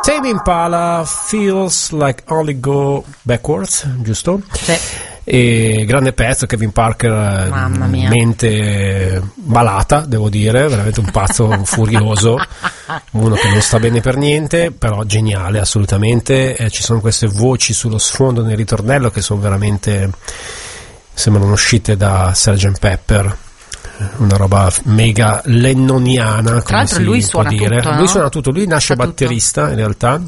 Tame Impala, Feels Like Only Go Backwards, giusto? Sì. E grande pezzo, Kevin Parker, mamma mia, mente malata, devo dire, veramente un pazzo furioso, uno che non sta bene per niente, però geniale assolutamente. Ci sono queste voci sullo sfondo nel ritornello che sono veramente, sembrano uscite da Sgt. Pepper, una roba mega lennoniana, tra l'altro lui suona dire. tutto, no? Lui suona tutto, lui nasce Fa batterista tutto in realtà.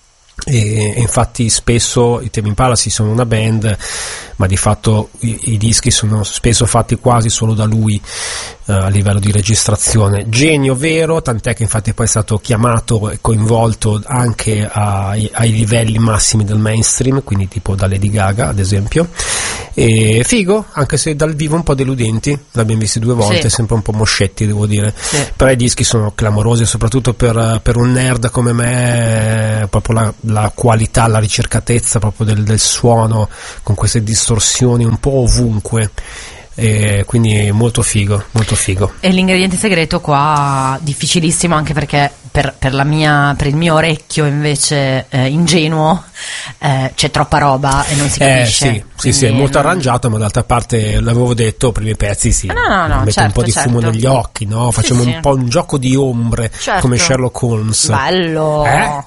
E infatti spesso i Tame Impala sono una band, ma di fatto i dischi sono spesso fatti quasi solo da lui, a livello di registrazione. Genio vero, tant'è che infatti poi è stato chiamato e coinvolto anche ai livelli massimi del mainstream, quindi tipo da Lady Gaga ad esempio. E figo, anche se dal vivo un po' deludenti, l'abbiamo visti 2 volte, sì, sempre un po' moscetti devo dire, sì, però i dischi sono clamorosi, soprattutto per un nerd come me, proprio la qualità, la ricercatezza proprio del suono, con queste distorsioni un po' ovunque, quindi molto figo, molto figo. E l'ingrediente segreto qua difficilissimo, anche perché per il mio orecchio invece ingenuo c'è troppa roba e non si capisce. Sì, è molto arrangiato, ma d'altra parte l'avevo detto, per i miei pezzi no, mette certo, un po' di fumo negli occhi, no? Facciamo un po' un gioco di ombre, certo, come Sherlock Holmes. Bello.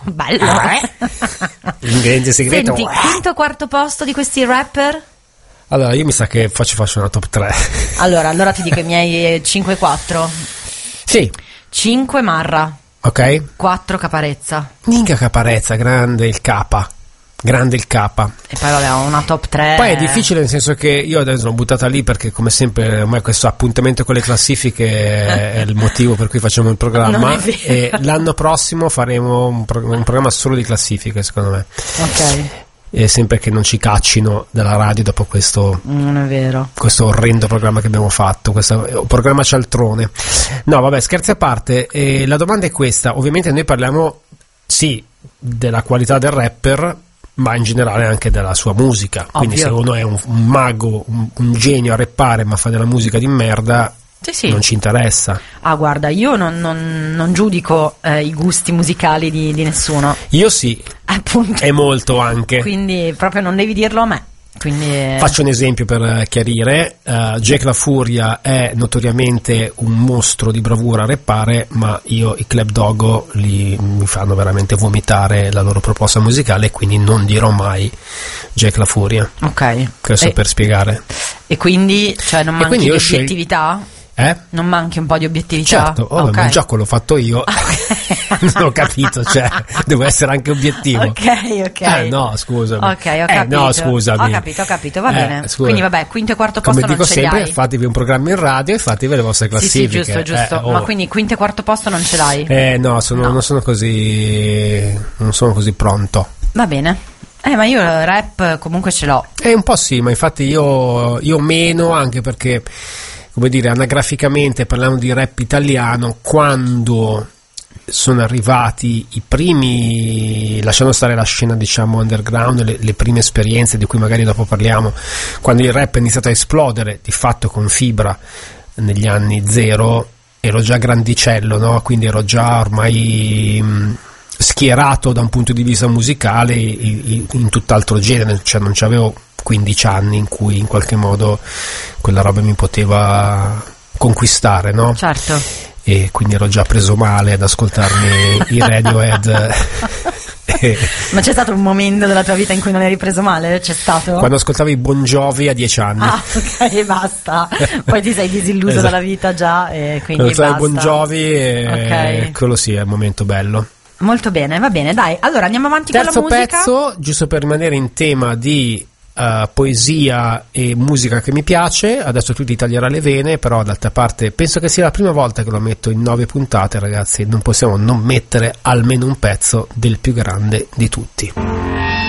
L'ingrediente segreto. Senti, quinto o quarto posto di questi rapper? Allora io mi sa che faccio una top 3. Allora ti dico i miei 5 e 4. Sì. 5 Marra, Ok. 4 Caparezza. Minchia Caparezza, grande il K. E poi vabbè, ho una top 3. Poi è difficile, nel senso che io adesso l'ho buttata lì perché come sempre ormai questo appuntamento con le classifiche è il motivo per cui facciamo il programma, e l'anno prossimo faremo un programma solo di classifiche, secondo me. Ok. E sempre che non ci caccino dalla radio dopo questo, non è vero, questo orrendo programma che abbiamo fatto, questo programma cialtrone. No vabbè, scherzi a parte, la domanda è questa: ovviamente noi parliamo sì della qualità del rapper, ma in generale anche della sua musica. Ovvio. Quindi se uno è un mago, un genio a rappare ma fa della musica di merda, sì, non ci interessa. Guarda, io non giudico i gusti musicali di nessuno. Io sì, appunto, e molto anche, quindi proprio non devi dirlo a me. Quindi faccio un esempio per chiarire. Jake La Furia è notoriamente un mostro di bravura a rappare, ma io i Club Dogo mi fanno veramente vomitare la loro proposta musicale, quindi non dirò mai Jake La Furia. Ok, questo per spiegare. E quindi, cioè, non manchi di obiettività? Non manchi un po' di obiettività? Certo, ma il gioco l'ho fatto io. Non ho capito, cioè devo essere anche obiettivo. Ok. No, scusami. Ok, ho capito. No, scusami. Ho capito, va bene. Scusa. Quindi vabbè, quinto e quarto posto come non dico ce li sempre, hai. fatevi un programma in radio e fatevi le vostre classifiche. Sì, giusto. Ma quindi quinto e quarto posto non ce l'hai? No, non sono così pronto. Va bene. Ma io il rap comunque ce l'ho. Un po' sì, ma infatti io meno, anche perché, come dire, anagraficamente parlando di rap italiano, quando sono arrivati i primi, lasciando stare la scena diciamo underground, le prime esperienze di cui magari dopo parliamo, quando il rap è iniziato a esplodere di fatto con Fibra negli anni 0, ero già grandicello, no? Quindi ero già ormai schierato da un punto di vista musicale in tutt'altro genere, cioè non c'avevo 15 anni in cui in qualche modo quella roba mi poteva conquistare, no? Certo. E quindi ero già preso male ad ascoltarmi i Radiohead. Ma c'è stato un momento della tua vita in cui non eri preso male? C'è stato? Quando ascoltavo i Bon Jovi a 10 anni. Ok, basta. Poi ti sei disilluso dalla vita già e quindi basta. I Bon Jovi e quello sì è un momento bello. Molto bene, va bene, dai. Allora andiamo avanti con la musica. Terzo pezzo, giusto per rimanere in tema di poesia e musica che mi piace, adesso tu ti taglierai le vene, però d'altra parte penso che sia la prima volta che lo metto in 9 puntate, ragazzi, non possiamo non mettere almeno un pezzo del più grande di tutti.